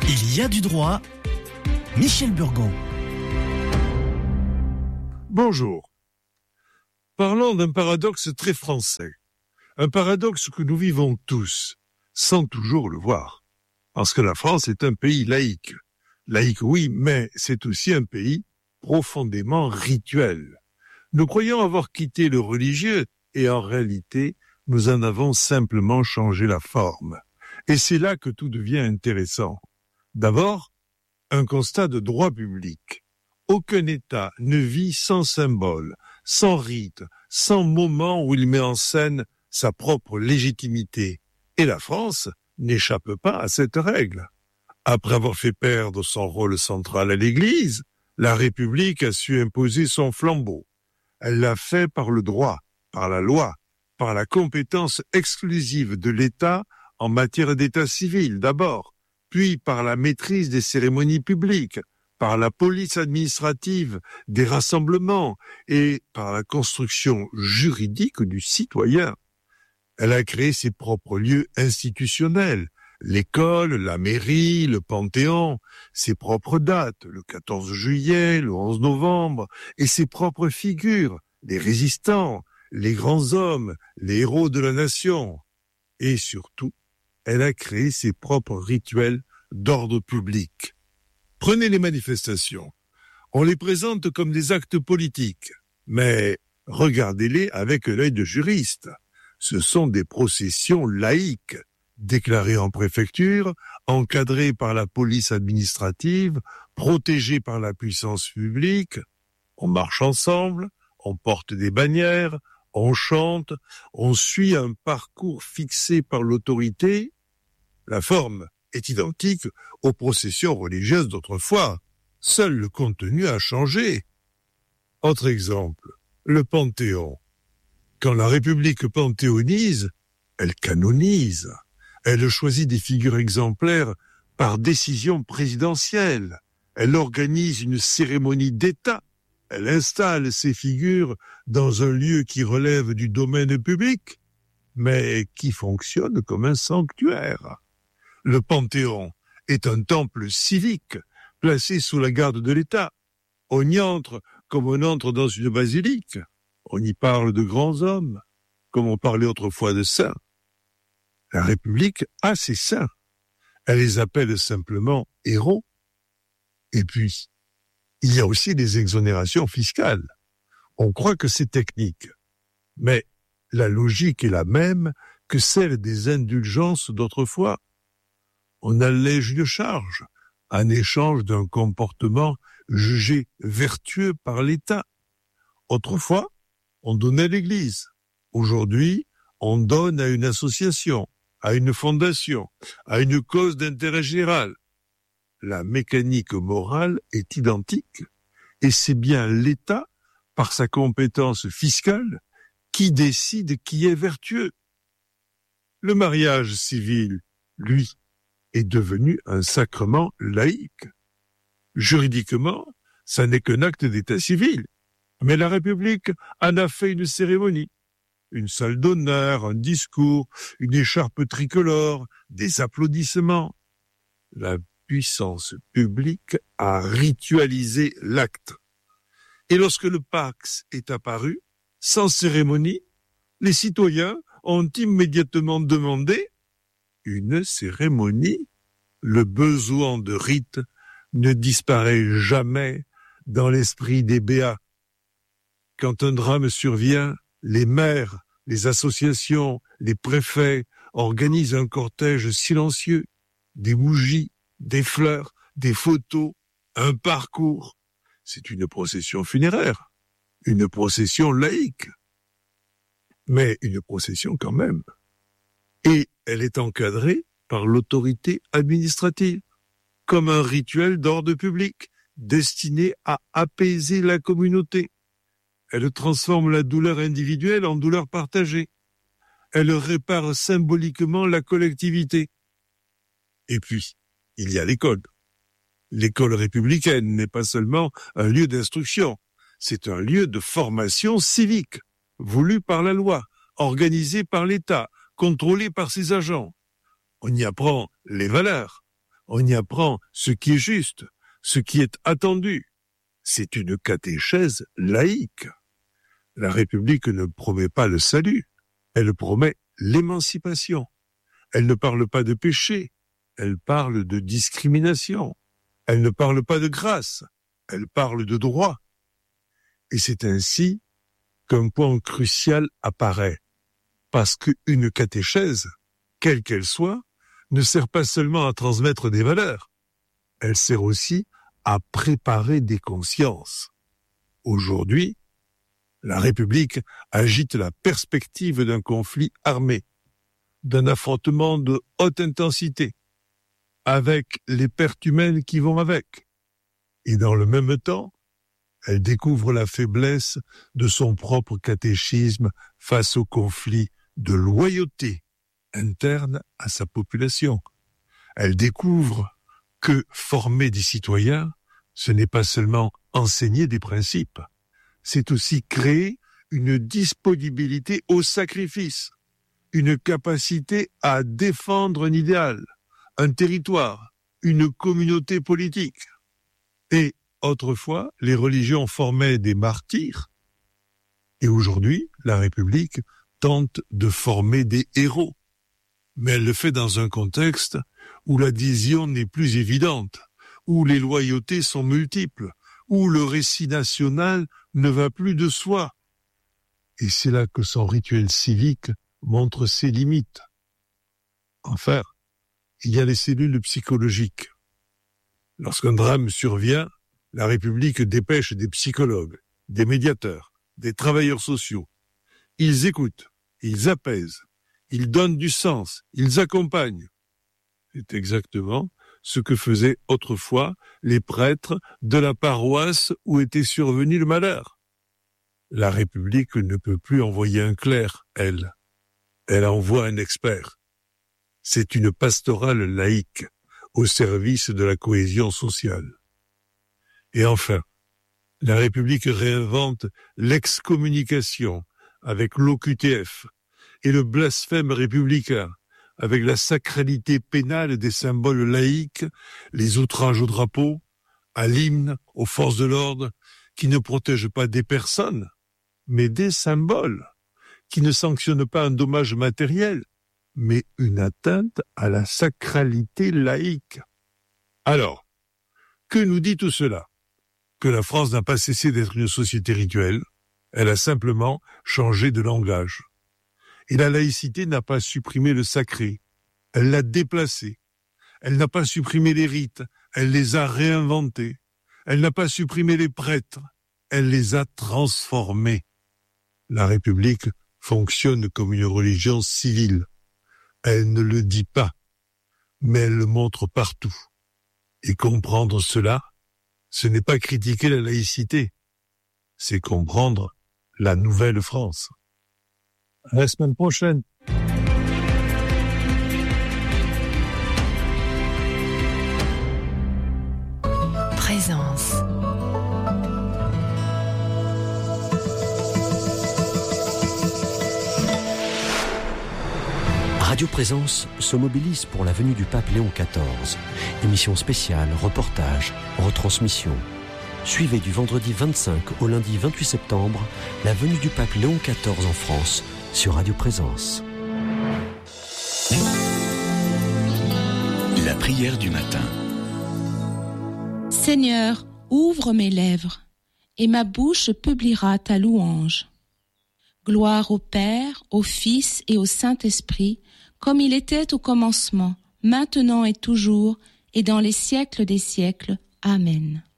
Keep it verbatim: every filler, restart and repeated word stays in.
Il y a du droit. Michel Burgon. Bonjour. Parlons d'un paradoxe très français. Un paradoxe que nous vivons tous, sans toujours le voir. Parce que la France est un pays laïque. Laïque, oui, mais c'est aussi un pays profondément rituel. Nous croyons avoir quitté le religieux et en réalité, nous en avons simplement changé la forme. Et c'est là que tout devient intéressant. D'abord, un constat de droit public. Aucun État ne vit sans symbole, sans rite, sans moment où il met en scène sa propre légitimité. Et la France n'échappe pas à cette règle. Après avoir fait perdre son rôle central à l'Église, la République a su imposer son flambeau. Elle l'a fait par le droit, par la loi, par la compétence exclusive de l'État en matière d'état civil d'abord, puis par la maîtrise des cérémonies publiques, par la police administrative des rassemblements et par la construction juridique du citoyen. Elle a créé ses propres lieux institutionnels, l'école, la mairie, le Panthéon, ses propres dates, le quatorze juillet, le onze novembre, et ses propres figures, les résistants, les grands hommes, les héros de la nation. Et surtout, elle a créé ses propres rituels d'ordre public. Prenez les manifestations. On les présente comme des actes politiques, mais regardez-les avec l'œil de juriste. Ce sont des processions laïques, déclarées en préfecture, encadrées par la police administrative, protégées par la puissance publique. On marche ensemble, on porte des bannières, on chante, on suit un parcours fixé par l'autorité. La forme est identique aux processions religieuses d'autrefois. Seul le contenu a changé. Autre exemple, le Panthéon. Quand la République panthéonise, elle canonise. Elle choisit des figures exemplaires par décision présidentielle. Elle organise une cérémonie d'État. Elle installe ces figures dans un lieu qui relève du domaine public, mais qui fonctionne comme un sanctuaire. Le Panthéon est un temple civique placé sous la garde de l'État. On y entre comme on entre dans une basilique. On y parle de grands hommes, comme on parlait autrefois de saints. La République a ses saints. Elle les appelle simplement héros. Et puis, il y a aussi des exonérations fiscales. On croit que c'est technique, mais la logique est la même que celle des indulgences d'autrefois. On allège une charge en échange d'un comportement jugé vertueux par l'État. Autrefois, on donnait à l'Église. Aujourd'hui, on donne à une association, à une fondation, à une cause d'intérêt général. La mécanique morale est identique et c'est bien l'État, par sa compétence fiscale, qui décide qui est vertueux. Le mariage civil, lui, est devenu un sacrement laïque. Juridiquement, ça n'est qu'un acte d'état civil, mais la République en a fait une cérémonie. Une salle d'honneur, un discours, une écharpe tricolore, des applaudissements. La puissance publique a ritualisé l'acte. Et lorsque le Pax est apparu, sans cérémonie, les citoyens ont immédiatement demandé une cérémonie. Le besoin de rite ne disparaît jamais dans l'esprit des béats. Quand un drame survient, les maires, les associations, les préfets organisent un cortège silencieux, des bougies, des fleurs, des photos, un parcours. C'est une procession funéraire, une procession laïque, mais une procession quand même. Et elle est encadrée par l'autorité administrative, comme un rituel d'ordre public destiné à apaiser la communauté. Elle transforme la douleur individuelle en douleur partagée. Elle répare symboliquement la collectivité. Et puis, il y a l'école. L'école républicaine n'est pas seulement un lieu d'instruction, c'est un lieu de formation civique, voulu par la loi, organisé par l'État, contrôlé par ses agents. On y apprend les valeurs, On y apprend ce qui est juste, ce qui est attendu. C'est une catéchèse laïque. La République ne promet pas le salut, elle promet l'émancipation. Elle ne parle pas de péché, elle parle de discrimination. Elle ne parle pas de grâce, elle parle de droit. Et c'est ainsi qu'un point crucial apparaît. Parce qu'une catéchèse, quelle qu'elle soit, ne sert pas seulement à transmettre des valeurs. Elle sert aussi à préparer des consciences. Aujourd'hui, la République agite la perspective d'un conflit armé, d'un affrontement de haute intensité, avec les pertes humaines qui vont avec. Et dans le même temps, elle découvre la faiblesse de son propre catéchisme face au conflit de loyauté interne à sa population. Elle découvre que former des citoyens, ce n'est pas seulement enseigner des principes, c'est aussi créer une disponibilité au sacrifice, une capacité à défendre un idéal, un territoire, une communauté politique. Et autrefois, les religions formaient des martyrs, et aujourd'hui, la République tente de former des héros. Mais elle le fait dans un contexte où l'adhésion n'est plus évidente, où les loyautés sont multiples, où le récit national ne va plus de soi. Et c'est là que son rituel civique montre ses limites. Enfin, il y a les cellules psychologiques. Lorsqu'un drame survient, la République dépêche des psychologues, des médiateurs, des travailleurs sociaux. Ils écoutent, ils apaisent, ils donnent du sens, ils accompagnent. C'est exactement ce que faisaient autrefois les prêtres de la paroisse où était survenu le malheur. La République ne peut plus envoyer un clerc, elle. Elle envoie un expert. C'est une pastorale laïque au service de la cohésion sociale. Et enfin, la République réinvente l'excommunication avec l'O Q T F et le blasphème républicain avec la sacralité pénale des symboles laïques, les outrages au drapeau, à l'hymne, aux forces de l'ordre, qui ne protègent pas des personnes, mais des symboles, qui ne sanctionnent pas un dommage matériel, mais une atteinte à la sacralité laïque. Alors, que nous dit tout cela ? Que la France n'a pas cessé d'être une société rituelle, elle a simplement changé de langage. Et la laïcité n'a pas supprimé le sacré, elle l'a déplacé. Elle n'a pas supprimé les rites, elle les a réinventés. Elle n'a pas supprimé les prêtres, elle les a transformés. La République fonctionne comme une religion civile. Elle ne le dit pas, mais elle le montre partout. Et comprendre cela, ce n'est pas critiquer la laïcité, c'est comprendre la nouvelle France. À la semaine prochaine. Présence. Radio Présence se mobilise pour la venue du pape Léon quatorze. Émission spéciale, reportage, retransmission. Suivez du vendredi vingt-cinq au lundi vingt-huit septembre la venue du pape Léon quatorze en France sur Radio Présence. La prière du matin. Seigneur, ouvre mes lèvres, et ma bouche publiera ta louange. Gloire au Père, au Fils et au Saint-Esprit, comme il était au commencement, maintenant et toujours, et dans les siècles des siècles. Amen.